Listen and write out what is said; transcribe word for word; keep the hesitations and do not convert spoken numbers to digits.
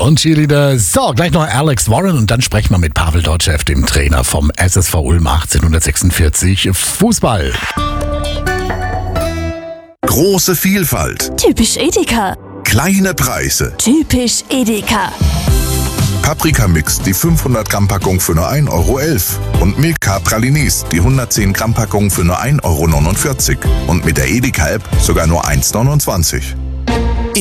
und Cheerleader. So, gleich noch Alex Warren und dann sprechen wir mit Pavel Dotschew, dem Trainer vom S S V Ulm achtzehnhundertsechsundvierzig Fußball. Große Vielfalt, Typisch Edeka. kleine Preise. Typisch Edeka. Paprikamix, die fünfhundert Gramm Packung für nur ein Euro elf. Und Milka Pralinis, die hundertzehn Gramm Packung für nur ein Euro neunundvierzig. Und mit der Edeka-App sogar nur eins Euro neunundzwanzig.